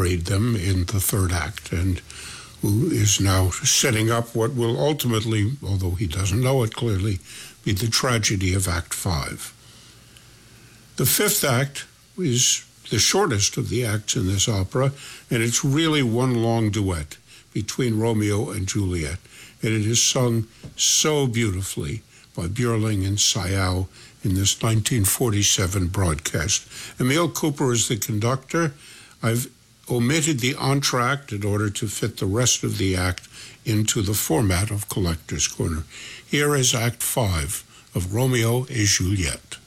married them in the third act, and who is now setting up what will ultimately, although he doesn't know it clearly, be the tragedy of Act 5. The fifth act is the shortest of the acts in this opera, and it's really one long duet between Romeo and Juliet, and it is sung so beautifully by Björling and Sayao in this 1947 broadcast. Emil Cooper is the conductor. I've omitted the entr'acte in order to fit the rest of the act into the format of Collector's Corner. Here is Act 5 of Romeo et Juliet.